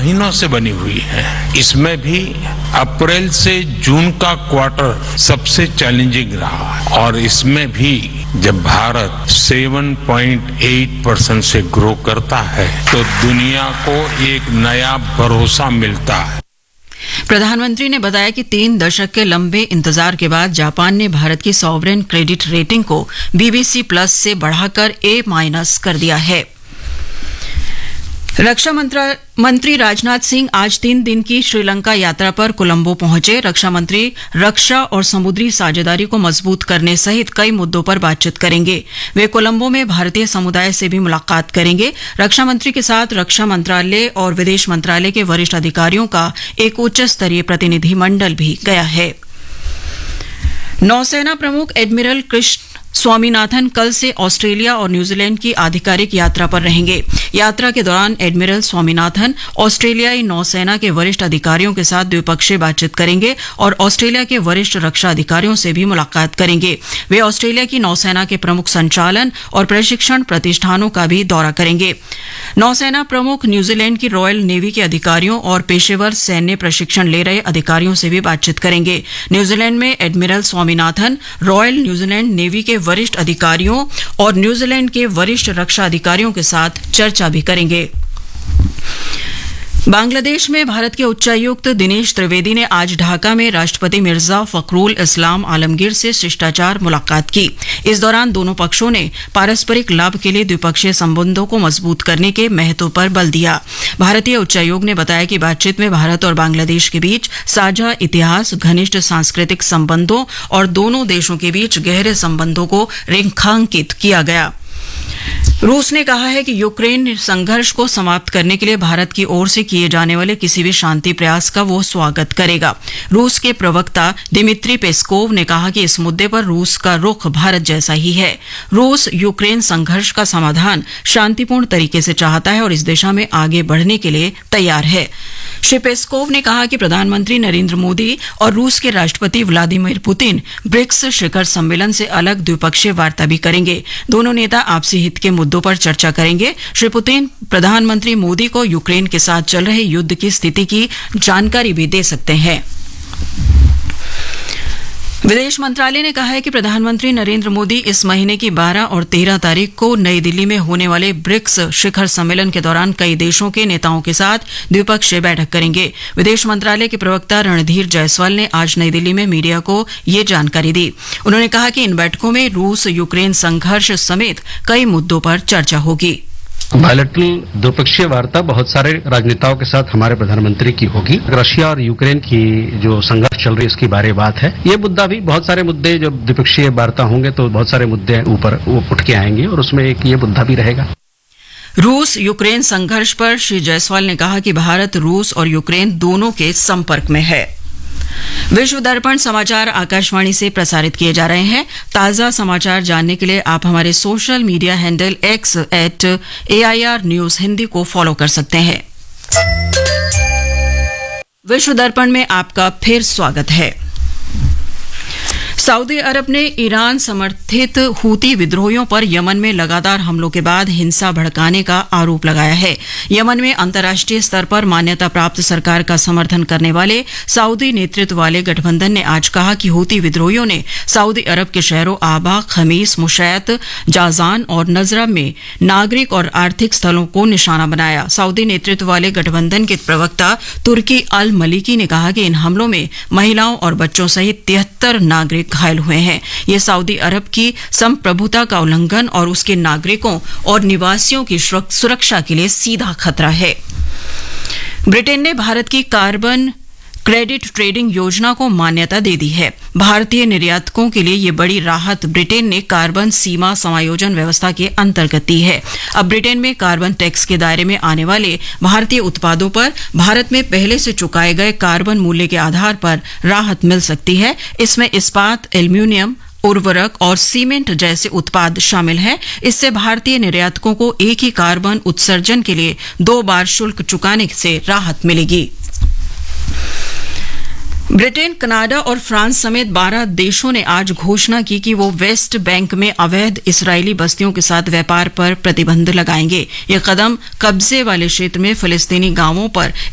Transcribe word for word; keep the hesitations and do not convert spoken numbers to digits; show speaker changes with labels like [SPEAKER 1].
[SPEAKER 1] महीनों से बनी हुई है। इसमें भी अप्रैल से जून का क्वार्टर सबसे चैलेंजिंग रहा और इसमें भी जब भारत सात पॉइंट आठ परसेंट से ग्रो करता है तो दुनिया को एक नया भरोसा मिलता है।
[SPEAKER 2] प्रधानमंत्री ने बताया कि तीन दशक के लंबे इंतजार के बाद जापान ने भारत की सॉवरेन क्रेडिट रेटिंग को बीबीसी प्लस से बढ़ाकर ए माइनस कर दिया है। रक्षा मंत्री राजनाथ सिंह आज तीन दिन की श्रीलंका यात्रा पर कोलंबो पहुंचे। रक्षा मंत्री रक्षा और समुद्री साझेदारी को मजबूत करने सहित कई मुद्दों पर बातचीत करेंगे। वे कोलंबो में भारतीय समुदाय से भी मुलाकात करेंगे। रक्षा मंत्री के साथ रक्षा मंत्रालय और विदेश मंत्रालय के वरिष्ठ अधिकारियों का एक उच्च स्तरीय प्रतिनिधि मंडल भी गया है। नौसेना प्रमुख एडमिरल कृष्ण स्वामीनाथन कल से ऑस्ट्रेलिया और न्यूजीलैंड की आधिकारिक यात्रा पर रहेंगे। यात्रा के दौरान एडमिरल स्वामीनाथन ऑस्ट्रेलियाई नौसेना के वरिष्ठ अधिकारियों के साथ द्विपक्षीय बातचीत करेंगे और ऑस्ट्रेलिया के वरिष्ठ रक्षा अधिकारियों से भी मुलाकात करेंगे। वे ऑस्ट्रेलिया की नौसेना के प्रमुख संचालन और प्रशिक्षण प्रतिष्ठानों का भी दौरा करेंगे। नौसेना प्रमुख न्यूजीलैंड की रॉयल नेवी के अधिकारियों और पेशेवर सैन्य प्रशिक्षण ले रहे अधिकारियों से भी बातचीत करेंगे। न्यूजीलैंड में admiral Swaminathan royal New Zealand navy के वरिष्ठ अधिकारियों और न्यूजीलैंड के वरिष्ठ रक्षा अधिकारियों के साथ चर्चा भी करेंगे। बांग्लादेश में भारत के उच्चायुक्त दिनेश त्रिवेदी ने आज ढाका में राष्ट्रपति मिर्जा फखरुल इस्लाम आलमगीर से शिष्टाचार मुलाकात की। इस दौरान दोनों पक्षों ने पारस्परिक लाभ के लिए द्विपक्षीय संबंधों को मजबूत करने के महत्व पर बल दिया। भारतीय उच्चायोग ने बताया कि बातचीत में भारत और बांग्लादेश के बीच साझा इतिहास, घनिष्ठ सांस्कृतिक संबंधों और दोनों देशों के बीच गहरे संबंधों को रेखांकित किया गया। रूस ने कहा है कि यूक्रेन संघर्ष को समाप्त करने के लिए भारत की ओर से किए जाने वाले किसी भी शांति प्रयास का वो स्वागत करेगा। रूस के प्रवक्ता दिमित्री पेस्कोव ने कहा कि इस मुद्दे पर रूस का रुख भारत जैसा ही है। रूस यूक्रेन संघर्ष का समाधान शांतिपूर्ण तरीके से चाहता है और इस दिशा में आगे बढ़ने के लिए तैयार है। श्री पेस्कोव ने कहा कि प्रधानमंत्री नरेंद्र मोदी और रूस के राष्ट्रपति व्लादिमीर पुतिन ब्रिक्स शिखर सम्मेलन से अलग द्विपक्षीय वार्ता भी करेंगे। दोनों नेता आपसी हित के मुद्दों पर चर्चा करेंगे। श्री पुतिन प्रधानमंत्री मोदी को यूक्रेन के साथ चल रहे युद्ध की स्थिति की जानकारी भी दे सकते हैं। विदेश मंत्रालय ने कहा है कि प्रधानमंत्री नरेंद्र मोदी इस महीने की बारह और तेरह तारीख को नई दिल्ली में होने वाले ब्रिक्स शिखर सम्मेलन के दौरान कई देशों के नेताओं के साथ द्विपक्षीय बैठक करेंगे। विदेश मंत्रालय के प्रवक्ता रणधीर जायसवाल ने आज नई दिल्ली में मीडिया को ये जानकारी दी। उन्होंने कहा कि इन बैठकों में रूस यूक्रेन संघर्ष समेत कई मुद्दों पर चर्चा होगी।
[SPEAKER 3] बायलैटरल द्विपक्षीय वार्ता बहुत सारे राजनेताओं के साथ हमारे प्रधानमंत्री की होगी। रशिया और यूक्रेन की जो संघर्ष चल रही है इसकी बारे बात है। ये मुद्दा भी बहुत सारे मुद्दे जब द्विपक्षीय वार्ता होंगे तो बहुत सारे मुद्दे ऊपर उठ के आएंगे और उसमें एक ये मुद्दा भी रहेगा।
[SPEAKER 2] रूस यूक्रेन संघर्ष पर श्री जायसवाल ने कहा कि भारत रूस और यूक्रेन दोनों के संपर्क में है। विश्व दर्पण समाचार आकाशवाणी से प्रसारित किए जा रहे हैं। ताजा समाचार जानने के लिए आप हमारे social media handle x eight A I R news Hindi को फॉलो कर सकते हैं। विश्व दर्पण में आपका फिर स्वागत है। सऊदी अरब ने ईरान समर्थित हूती विद्रोहियों पर यमन में लगातार हमलों के बाद हिंसा भड़काने का आरोप लगाया है। यमन में अंतर्राष्ट्रीय स्तर पर मान्यता प्राप्त सरकार का समर्थन करने वाले सऊदी नेतृत्व वाले गठबंधन ने आज कहा कि हूती विद्रोहियों ने सऊदी अरब के शहरों आबा, खमीस, मुशैत, जाजान और नजरब में नागरिक और आर्थिक स्थलों को निशाना बनाया। सऊदी नेतृत्व वाले गठबंधन के प्रवक्ता तुर्की अल मलिकी ने कहा कि इन हमलों में महिलाओं और बच्चों सहित तिहत्तर नागरिक घायल हुए हैं। ये सऊदी अरब की संप्रभुता का उल्लंघन और उसके नागरिकों और निवासियों की सुरक्षा के लिए सीधा खतरा है। ब्रिटेन ने भारत की कार्बन क्रेडिट ट्रेडिंग योजना को मान्यता दे दी है। भारतीय निर्यातकों के लिए ये बड़ी राहत ब्रिटेन ने कार्बन सीमा समायोजन व्यवस्था के अंतर्गत दी है। अब ब्रिटेन में कार्बन टैक्स के दायरे में आने वाले भारतीय उत्पादों पर भारत में पहले से चुकाए गए कार्बन मूल्य के आधार पर राहत मिल सकती है। इसमें इस्पात, एल्यूमीनियम, उर्वरक और सीमेंट जैसे उत्पाद शामिल हैं। इससे भारतीय निर्यातकों को एक ही कार्बन उत्सर्जन के लिए दो बार शुल्क चुकाने से राहत मिलेगी। ब्रिटेन, कनाडा और फ्रांस समेत बारह देशों ने आज घोषणा की कि वो वेस्ट बैंक में अवैध इस्राएली बस्तियों के साथ व्यापार पर प्रतिबंध लगाएंगे। ये कदम कब्जे वाले क्षेत्र में फिलिस्तीनी गांवों पर